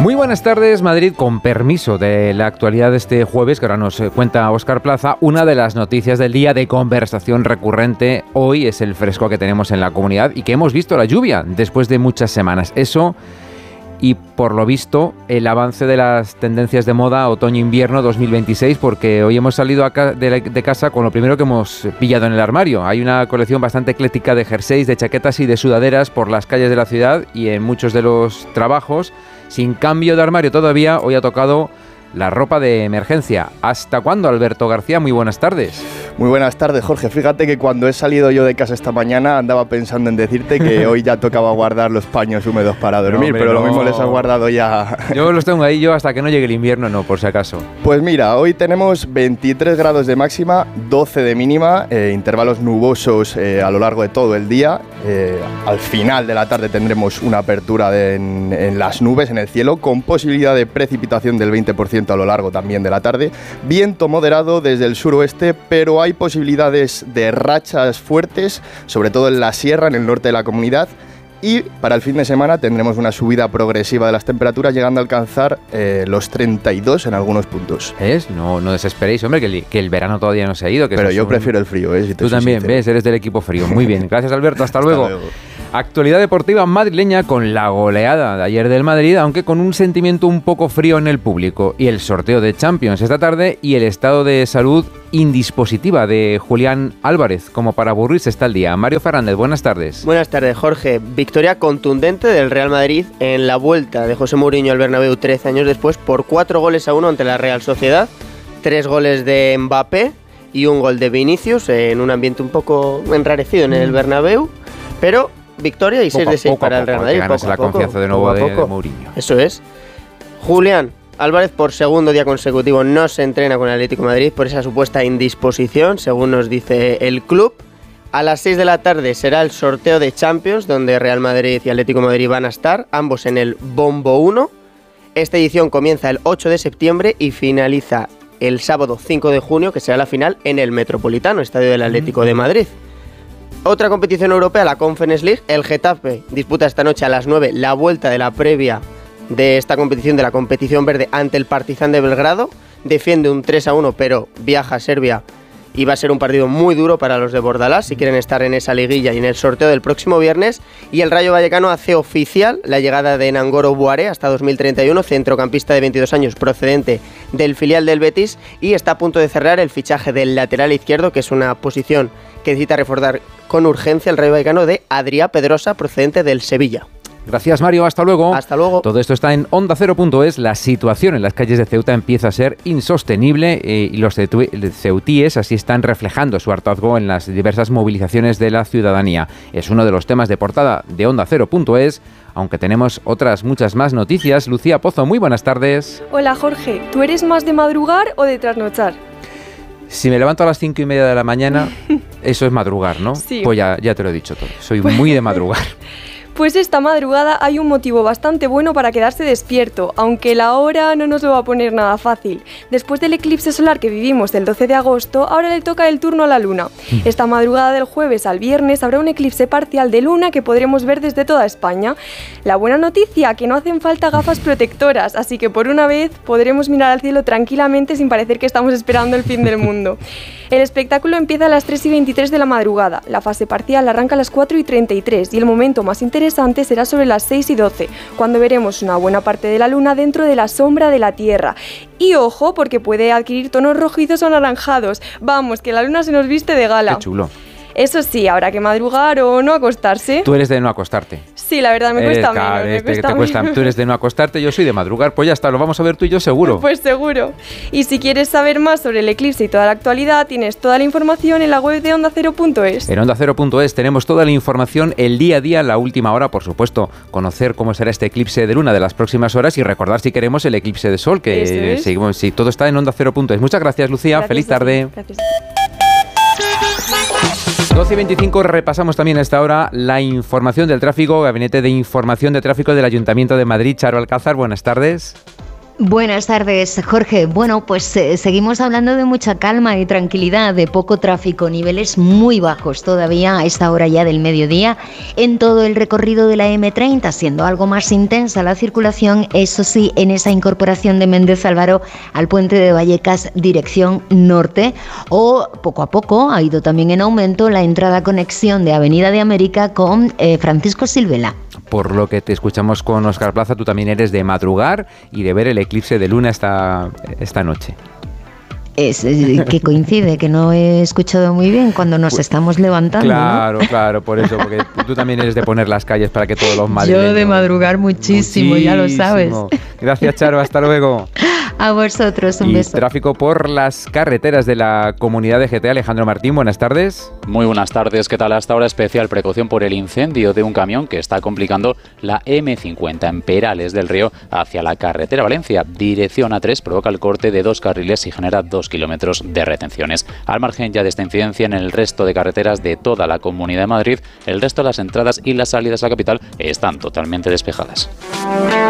Muy buenas tardes, Madrid. Con permiso de la actualidad de este jueves, que ahora nos cuenta Óscar Plaza, una de las noticias del día de conversación recurrente hoy es el fresco que tenemos en la comunidad y que hemos visto la lluvia después de muchas semanas. Eso y, por lo visto, el avance de las tendencias de moda otoño-invierno 2026, porque hoy hemos salido de casa con lo primero que hemos pillado en el armario. Hay una colección bastante ecléctica de jerseys, de chaquetas y de sudaderas por las calles de la ciudad y en muchos de los trabajos. Sin cambio de armario todavía, hoy ha tocado la ropa de emergencia. ¿Hasta cuándo, Alberto García? Muy buenas tardes. Muy buenas tardes, Jorge. Fíjate que cuando he salido yo de casa esta mañana andaba pensando en decirte que hoy ya tocaba guardar los paños húmedos para dormir, no, pero lo mismo les has guardado ya. Yo los tengo ahí, yo hasta que no llegue el invierno, no, por si acaso. Pues mira, hoy tenemos 23 grados de máxima, 12 de mínima, intervalos nubosos a lo largo de todo el día. Al final de la tarde tendremos una apertura en las nubes, en el cielo, con posibilidad de precipitación del 20% a lo largo también de la tarde. Viento moderado desde el suroeste, pero hay posibilidades de rachas fuertes, sobre todo en la sierra, en el norte de la comunidad. Y para el fin de semana tendremos una subida progresiva de las temperaturas, llegando a alcanzar los 32 en algunos puntos. No desesperéis, hombre, que el verano todavía no se ha ido. Que pero yo prefiero el frío, si tú también, sincero. ¿Ves? Eres del equipo frío. Muy bien. Gracias, Alberto. Hasta luego. Actualidad deportiva madrileña con la goleada de ayer del Madrid, aunque con un sentimiento un poco frío en el público. Y el sorteo de Champions esta tarde y el estado de salud indispositiva de Julián Álvarez. Como para aburrirse está el día. Mario Fernández, buenas tardes. Buenas tardes, Jorge. Victoria contundente del Real Madrid en la vuelta de José Mourinho al Bernabéu 13 años después por 4-1 ante la Real Sociedad. 3 goles de Mbappé y un gol de Vinicius en un ambiente un poco enrarecido en el Bernabéu, pero victoria y 6 de 6 para el Real Madrid. Poco la confianza de nuevo de Mourinho. Eso es. Julián Álvarez por segundo día consecutivo no se entrena con el Atlético de Madrid por esa supuesta indisposición, según nos dice el club. A las 6 de la tarde será el sorteo de Champions, donde Real Madrid y Atlético de Madrid van a estar, ambos en el Bombo 1. Esta edición comienza el 8 de septiembre y finaliza el sábado 5 de junio, que será la final en el Metropolitano, estadio del Atlético de Madrid. Otra competición europea, la Conference League. El Getafe disputa esta noche a las 9 la vuelta de la previa de esta competición, de la competición verde, ante el Partizan de Belgrado. Defiende un 3-1, pero viaja a Serbia y va a ser un partido muy duro para los de Bordalás si quieren estar en esa liguilla y en el sorteo del próximo viernes. Y el Rayo Vallecano hace oficial la llegada de Nangolo Buare hasta 2031, centrocampista de 22 años procedente del filial del Betis, y está a punto de cerrar el fichaje del lateral izquierdo, que es una posición que necesita reforzar con urgencia el Rayo Vallecano, de Adrià Pedrosa, procedente del Sevilla. Gracias, Mario. Hasta luego. Hasta luego. Todo esto está en OndaCero.es. La situación en las calles de Ceuta empieza a ser insostenible y los ceutíes así están reflejando su hartazgo en las diversas movilizaciones de la ciudadanía. Es uno de los temas de portada de OndaCero.es, aunque tenemos otras muchas más noticias. Lucía Pozo, muy buenas tardes. Hola, Jorge. ¿Tú eres más de madrugar o de trasnochar? Si me levanto a las 5:30 de la mañana, eso es madrugar, ¿no? Sí. Pues ya te lo he dicho todo. Soy muy de madrugar. Pues esta madrugada hay un motivo bastante bueno para quedarse despierto, aunque la hora no nos lo va a poner nada fácil. Después del eclipse solar que vivimos el 12 de agosto, ahora le toca el turno a la luna. Esta madrugada del jueves al viernes habrá un eclipse parcial de luna que podremos ver desde toda España. La buena noticia, que no hacen falta gafas protectoras, así que por una vez podremos mirar al cielo tranquilamente sin parecer que estamos esperando el fin del mundo. El espectáculo empieza a las 3:23 de la madrugada, la fase parcial arranca a las 4:33 y el momento más interesante será sobre las 6:12, cuando veremos una buena parte de la luna dentro de la sombra de la Tierra. Y ojo, porque puede adquirir tonos rojizos o anaranjados. Vamos, que la luna se nos viste de gala. Qué chulo. Eso sí, habrá que madrugar o no acostarse. Tú eres de no acostarte. Sí, la verdad me cuesta menos. Tú eres de no acostarte, yo soy de madrugar. Pues ya está, lo vamos a ver tú y yo seguro. Pues seguro. Y si quieres saber más sobre el eclipse y toda la actualidad, tienes toda la información en la web de OndaCero.es. En OndaCero.es tenemos toda la información, el día a día, la última hora, por supuesto, conocer cómo será este eclipse de luna de las próximas horas y recordar si queremos el eclipse de sol, que seguimos, sí, todo está en OndaCero.es. Muchas gracias, Lucía. Gracias, feliz tarde. Gracias. 12:25, repasamos también a esta hora la información del tráfico. Gabinete de Información de Tráfico del Ayuntamiento de Madrid. Charo Alcázar, buenas tardes. Buenas tardes, Jorge. Bueno, pues seguimos hablando de mucha calma y tranquilidad, de poco tráfico, niveles muy bajos todavía a esta hora ya del mediodía en todo el recorrido de la M30, siendo algo más intensa la circulación, eso sí, en esa incorporación de Méndez Álvaro al puente de Vallecas dirección norte, o poco a poco ha ido también en aumento la entrada conexión de Avenida de América con Francisco Silvela. Por lo que te escuchamos con Óscar Plaza, tú también eres de madrugar y de ver el eclipse de luna esta noche. Es que coincide, que no he escuchado muy bien cuando nos estamos levantando. Claro, ¿no? Claro, por eso, porque tú también eres de poner las calles para que todos los madrileños... Yo de madrugar muchísimo, ya lo sabes. Gracias, Charo, hasta luego. A vosotros, un beso. Tráfico por las carreteras de la comunidad de GT. Alejandro Martín, buenas tardes. Muy buenas tardes, ¿qué tal? Hasta ahora especial precaución por el incendio de un camión que está complicando la M50 en Perales del Río hacia la carretera Valencia. Dirección A3 provoca el corte de 2 carriles y genera 2 kilómetros de retenciones. Al margen ya de esta incidencia, en el resto de carreteras de toda la Comunidad de Madrid, el resto de las entradas y las salidas a la capital están totalmente despejadas.